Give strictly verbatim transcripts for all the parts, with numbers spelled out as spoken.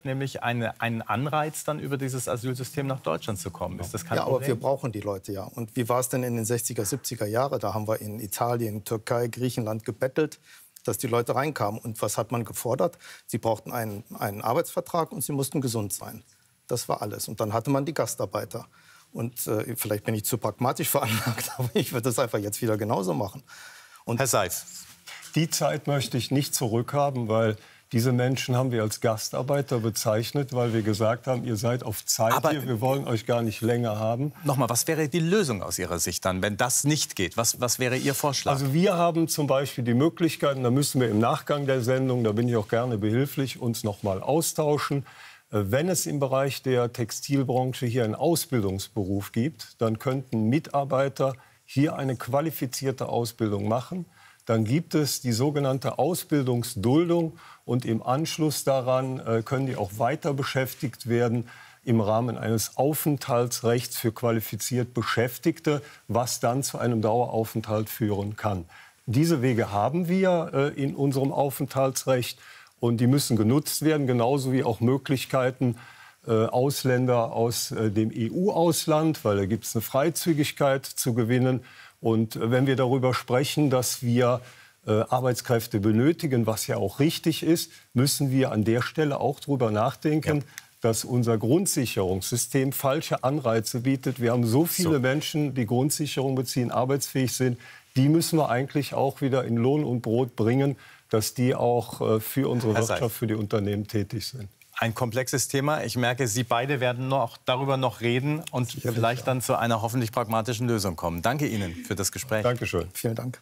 Nämlich eine, einen Anreiz, dann über dieses Asylsystem nach Deutschland zu kommen. Ist das kein ja, Problem? aber wir brauchen die Leute ja. Und wie war es denn in den sechziger, siebziger Jahren? Da haben wir in Italien, Türkei, Griechenland gebettelt, dass die Leute reinkamen. Und was hat man gefordert? Sie brauchten einen, einen Arbeitsvertrag und sie mussten gesund sein. Das war alles. Und dann hatte man die Gastarbeiter. Und äh, vielleicht bin ich zu pragmatisch veranlagt, aber ich würde das einfach jetzt wieder genauso machen. Und Herr Seif. Die Zeit möchte ich nicht zurückhaben, weil diese Menschen haben wir als Gastarbeiter bezeichnet, weil wir gesagt haben, ihr seid auf Zeit Aber hier, wir wollen euch gar nicht länger haben. Nochmal, was wäre die Lösung aus Ihrer Sicht dann, wenn das nicht geht? Was, was wäre Ihr Vorschlag? Also wir haben zum Beispiel die Möglichkeiten, da müssen wir im Nachgang der Sendung, da bin ich auch gerne behilflich, uns noch mal austauschen. Wenn es im Bereich der Textilbranche hier einen Ausbildungsberuf gibt, dann könnten Mitarbeiter hier eine qualifizierte Ausbildung machen. Dann gibt es die sogenannte Ausbildungsduldung und im Anschluss daran äh, können die auch weiter beschäftigt werden im Rahmen eines Aufenthaltsrechts für qualifiziert Beschäftigte, was dann zu einem Daueraufenthalt führen kann. Diese Wege haben wir äh, in unserem Aufenthaltsrecht und die müssen genutzt werden, genauso wie auch Möglichkeiten, äh, Ausländer aus äh, dem E U-Ausland, weil da gibt es eine Freizügigkeit zu gewinnen. Und wenn wir darüber sprechen, dass wir äh, Arbeitskräfte benötigen, was ja auch richtig ist, müssen wir an der Stelle auch darüber nachdenken, ja. dass unser Grundsicherungssystem falsche Anreize bietet. Wir haben so viele so. Menschen, die Grundsicherung beziehen, arbeitsfähig sind. Die müssen wir eigentlich auch wieder in Lohn und Brot bringen, dass die auch äh, für unsere Herr Wirtschaft, Seif. für die Unternehmen tätig sind. Ein komplexes Thema. Ich merke, Sie beide werden noch darüber noch reden und Sicherlich, vielleicht ja. dann zu einer hoffentlich pragmatischen Lösung kommen. Danke Ihnen für das Gespräch. Dankeschön. Vielen Dank.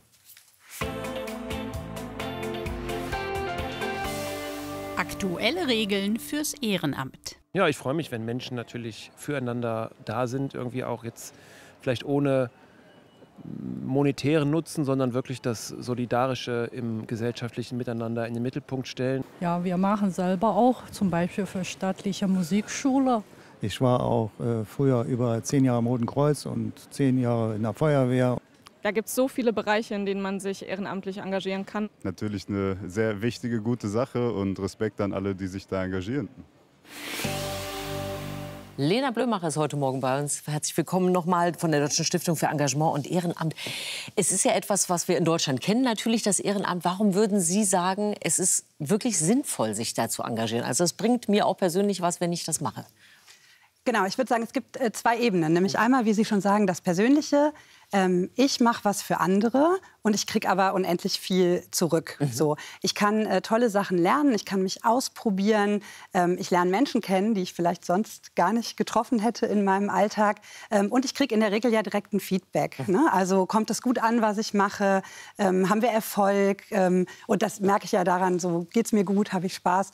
Aktuelle Regeln fürs Ehrenamt. Ja, ich freue mich, wenn Menschen natürlich füreinander da sind, irgendwie auch jetzt vielleicht ohne monetären Nutzen, sondern wirklich das Solidarische im gesellschaftlichen Miteinander in den Mittelpunkt stellen. Ja, wir machen selber auch, zum Beispiel für staatliche Musikschule. Ich war auch äh, früher über zehn Jahre im Roten Kreuz und zehn Jahre in der Feuerwehr. Da gibt es so viele Bereiche, in denen man sich ehrenamtlich engagieren kann. Natürlich eine sehr wichtige, gute Sache und Respekt an alle, die sich da engagieren. Lena Blömacher ist heute Morgen bei uns. Herzlich willkommen nochmal von der Deutschen Stiftung für Engagement und Ehrenamt. Es ist ja etwas, was wir in Deutschland kennen, natürlich das Ehrenamt. Warum würden Sie sagen, es ist wirklich sinnvoll, sich da zu engagieren? Also es bringt mir auch persönlich was, wenn ich das mache. Genau, ich würde sagen, es gibt äh, zwei Ebenen. Nämlich einmal, wie Sie schon sagen, das Persönliche. Ähm, ich mache was für andere und ich kriege aber unendlich viel zurück. Mhm. So, ich kann äh, tolle Sachen lernen, ich kann mich ausprobieren. Ähm, ich lerne Menschen kennen, die ich vielleicht sonst gar nicht getroffen hätte in meinem Alltag. Ähm, und ich kriege in der Regel ja direkt ein Feedback. Mhm. Ne? Also kommt es gut an, was ich mache? Ähm, haben wir Erfolg? Ähm, und das merke ich ja daran, so geht's mir gut, habe ich Spaß.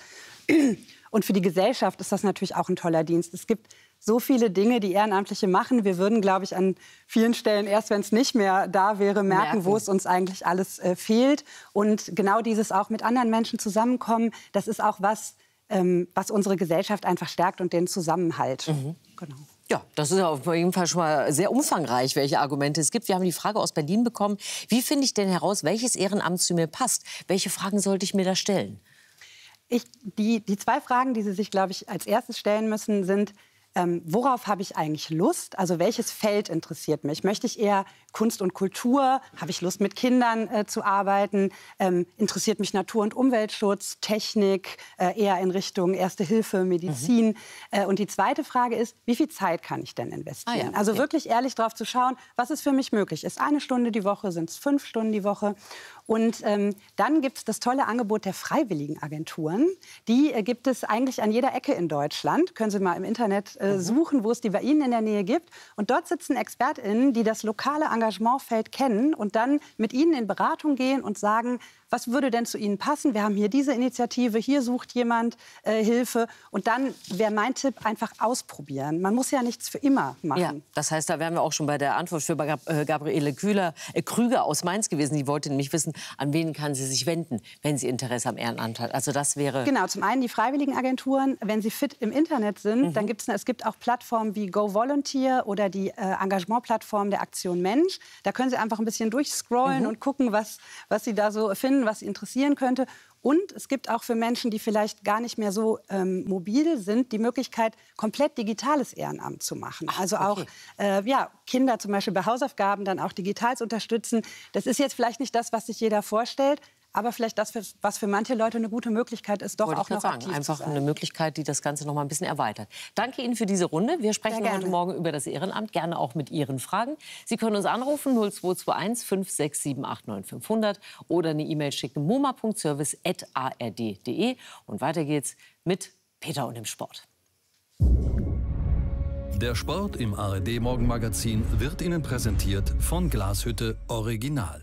Und für die Gesellschaft ist das natürlich auch ein toller Dienst. Es gibt so viele Dinge, die Ehrenamtliche machen. Wir würden, glaube ich, an vielen Stellen erst, wenn es nicht mehr da wäre, merken, merken. wo es uns eigentlich alles äh, fehlt. Und genau dieses auch mit anderen Menschen zusammenkommen, das ist auch was, ähm, was unsere Gesellschaft einfach stärkt und den Zusammenhalt. Mhm. Genau. Ja, das ist auf jeden Fall schon mal sehr umfangreich, welche Argumente es gibt. Wir haben die Frage aus Berlin bekommen. Wie finde ich denn heraus, welches Ehrenamt zu mir passt? Welche Fragen sollte ich mir da stellen? Ich, die, die zwei Fragen, die Sie sich, glaube ich, als erstes stellen müssen, sind, ähm, worauf habe ich eigentlich Lust? Also welches Feld interessiert mich? Möchte ich eher Kunst und Kultur? Habe ich Lust, mit Kindern äh, zu arbeiten? Ähm, interessiert mich Natur- und Umweltschutz, Technik, äh, eher in Richtung Erste Hilfe, Medizin? Mhm. Äh, und die zweite Frage ist, wie viel Zeit kann ich denn investieren? Ah, ja. Also okay. wirklich ehrlich darauf zu schauen, was ist für mich möglich? Ist eine Stunde die Woche? Sind es fünf Stunden die Woche? Und ähm, dann gibt es das tolle Angebot der Freiwilligenagenturen. Die äh, gibt es eigentlich an jeder Ecke in Deutschland. Können Sie mal im Internet äh, mhm. suchen, wo es die bei Ihnen in der Nähe gibt. Und dort sitzen ExpertInnen, die das lokale Engagementfeld kennen und dann mit Ihnen in Beratung gehen und sagen, was würde denn zu Ihnen passen? Wir haben hier diese Initiative, hier sucht jemand äh, Hilfe. Und dann wäre mein Tipp, einfach ausprobieren. Man muss ja nichts für immer machen. Ja, das heißt, da wären wir auch schon bei der Antwort für Gabriele Kühler, äh, Krüger aus Mainz gewesen. Die wollte nämlich wissen, an wen kann sie sich wenden, wenn sie Interesse am Ehrenamt hat. Also das wäre... Genau, zum einen die Freiwilligenagenturen. Wenn sie fit im Internet sind, mhm. dann gibt es, es gibt auch Plattformen wie Go Volunteer oder die äh, Engagementplattform der Aktion Mensch. Da können Sie einfach ein bisschen durchscrollen mhm. und gucken, was, was Sie da so finden, was Sie interessieren könnte. Und es gibt auch für Menschen, die vielleicht gar nicht mehr so ähm, mobil sind, die Möglichkeit, komplett digitales Ehrenamt zu machen. Ach, also auch okay. äh, ja, Kinder zum Beispiel bei Hausaufgaben dann auch digital zu unterstützen. Das ist jetzt vielleicht nicht das, was sich jeder vorstellt, aber vielleicht das, was für manche Leute eine gute Möglichkeit ist, doch Wollte auch noch sagen. aktiv Einfach zu sein. eine Möglichkeit, die das Ganze noch mal ein bisschen erweitert. Danke Ihnen für diese Runde. Wir sprechen heute Morgen über das Ehrenamt, gerne auch mit Ihren Fragen. Sie können uns anrufen null zwei zwei eins fünf sechs sieben acht neun fünf null null oder eine E-Mail schicken moma punkt service at a r d punkt d e. Und weiter geht's mit Peter und dem Sport. Der Sport im A R D Morgenmagazin wird Ihnen präsentiert von Glashütte Original.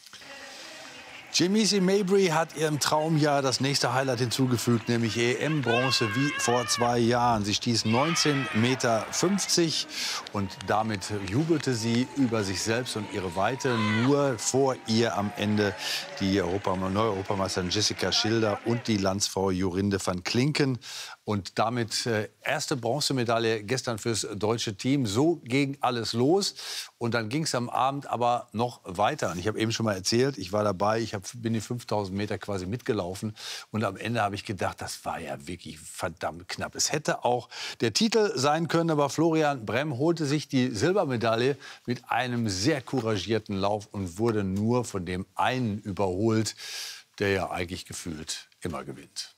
Jamisi Mabry hat ihrem Traumjahr das nächste Highlight hinzugefügt, nämlich E M-Bronze wie vor zwei Jahren. Sie stieß neunzehn Meter fünfzig und damit jubelte sie über sich selbst und ihre Weite. Nur vor ihr am Ende die Europa neue Europameisterin Jessica Schilder und die Landsfrau Jorinde van Klinken. Und damit äh, erste Bronzemedaille gestern fürs deutsche Team. So ging alles los. Und dann ging es am Abend aber noch weiter. Und ich habe eben schon mal erzählt, ich war dabei, ich hab, bin die fünftausend Meter quasi mitgelaufen. Und am Ende habe ich gedacht, das war ja wirklich verdammt knapp. Es hätte auch der Titel sein können, aber Florian Brem holte sich die Silbermedaille mit einem sehr couragierten Lauf und wurde nur von dem einen überholt, der ja eigentlich gefühlt immer gewinnt.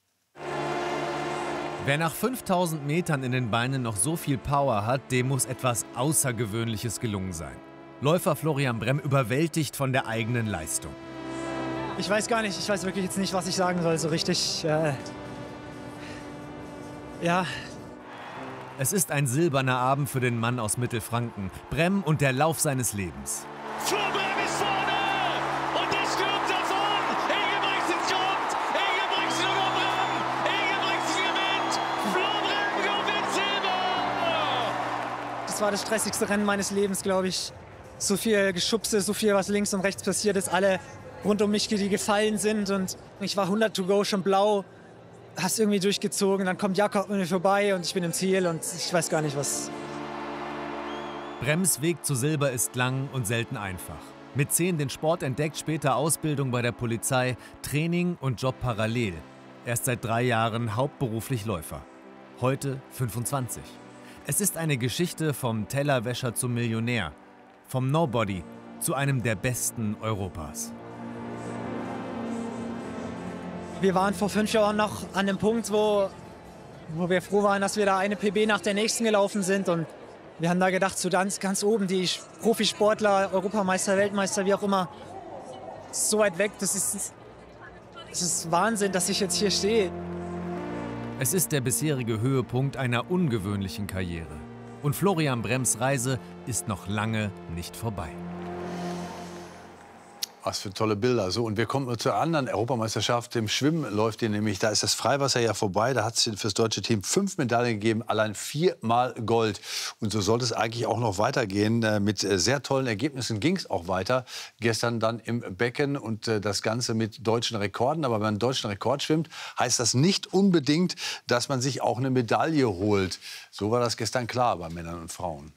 Wer nach fünftausend Metern in den Beinen noch so viel Power hat, dem muss etwas Außergewöhnliches gelungen sein. Läufer Florian Brem überwältigt von der eigenen Leistung. Ich weiß gar nicht, ich weiß wirklich jetzt nicht, was ich sagen soll, so richtig. Äh ja. Es ist ein silberner Abend für den Mann aus Mittelfranken. Brem und der Lauf seines Lebens. Flo Brem ist vorne und der stürmt davon. Ingebrigtsen kommt, Ingebrigtsen über Brem, Ingebrigtsen gewinnt, Flo Brem gewinnt Silber. Das war das stressigste Rennen meines Lebens, glaube ich. So viel Geschubse, so viel, was links und rechts passiert ist, alle rund um mich, die gefallen sind. Und ich war hundert to go, schon blau, hast irgendwie durchgezogen. Dann kommt Jakob mir vorbei und ich bin im Ziel und ich weiß gar nicht, was. Brems Weg zu Silber ist lang und selten einfach. Mit zehn den Sport entdeckt, später Ausbildung bei der Polizei, Training und Job parallel. Erst seit drei Jahren hauptberuflich Läufer. Heute fünfundzwanzig. Es ist eine Geschichte vom Tellerwäscher zum Millionär. Vom Nobody zu einem der besten Europas. Wir waren vor fünf Jahren noch an dem Punkt, wo, wo wir froh waren, dass wir da eine P B nach der nächsten gelaufen sind. Und wir haben da gedacht, so ganz, ganz oben, die Profisportler, Europameister, Weltmeister, wie auch immer, so weit weg. Das ist, das ist Wahnsinn, dass ich jetzt hier stehe. Es ist der bisherige Höhepunkt einer ungewöhnlichen Karriere. Und Florian Brems Reise ist noch lange nicht vorbei. Was für tolle Bilder. So, und wir kommen zur anderen Europameisterschaft. Im Schwimmen läuft die nämlich, da ist das Freiwasser ja vorbei. Da hat es fürs deutsche Team fünf Medaillen gegeben, allein viermal Gold. Und so sollte es eigentlich auch noch weitergehen. Mit sehr tollen Ergebnissen ging es auch weiter. Gestern dann im Becken und das Ganze mit deutschen Rekorden. Aber wenn man einen deutschen Rekord schwimmt, heißt das nicht unbedingt, dass man sich auch eine Medaille holt. So war das gestern klar bei Männern und Frauen.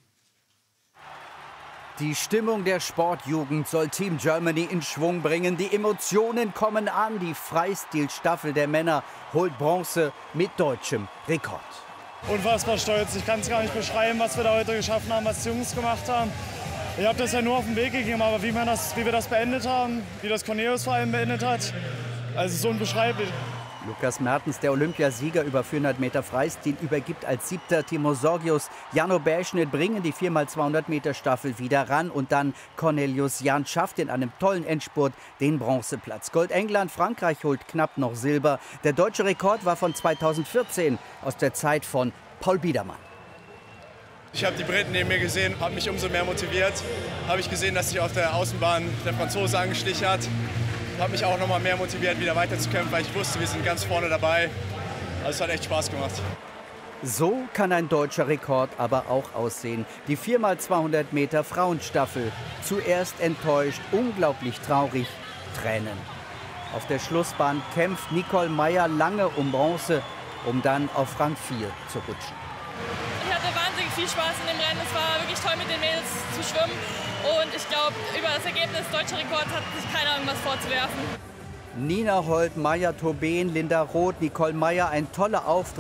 Die Stimmung der Sportjugend soll Team Germany in Schwung bringen. Die Emotionen kommen an. Die Freistil-Staffel der Männer holt Bronze mit deutschem Rekord. Unfassbar stolz. Ich kann es gar nicht beschreiben, was wir da heute geschaffen haben, was die Jungs gemacht haben. Ich habe das ja nur auf den Weg gegeben, aber wie, man das, wie wir das beendet haben, wie das Cornelius vor allem beendet hat, also so unbeschreiblich. Lukas Mertens, der Olympiasieger über vierhundert Meter Freistil, übergibt als Siebter Timo Sorgius. Jano Berschnitt bringen die vier mal zweihundert Meter Staffel wieder ran. Und dann Cornelius Jan schafft in einem tollen Endspurt den Bronzeplatz. Gold England, Frankreich holt knapp noch Silber. Der deutsche Rekord war von zweitausendvierzehn, aus der Zeit von Paul Biedermann. Ich habe die Briten neben mir gesehen, habe mich umso mehr motiviert. Habe ich gesehen, dass sich auf der Außenbahn der Franzose angeschlichen hat. Habe mich auch noch mal mehr motiviert, wieder weiterzukämpfen, weil ich wusste, wir sind ganz vorne dabei. Also es hat echt Spaß gemacht. So kann ein deutscher Rekord aber auch aussehen. Die vier mal zweihundert Meter Frauenstaffel. Zuerst enttäuscht, unglaublich traurig, Tränen. Auf der Schlussbahn kämpft Nicole Meyer lange um Bronze, um dann auf Rang vier zu rutschen. Ich hatte wahnsinnig viel Spaß in dem Rennen. Es war wirklich toll, mit den Mädels zu schwimmen. Und ich glaube, über das Ergebnis deutscher Rekord hat sich keiner irgendwas vorzuwerfen. Nina Holt, Maja Tobin, Linda Roth, Nicole Meyer, ein toller Auftritt.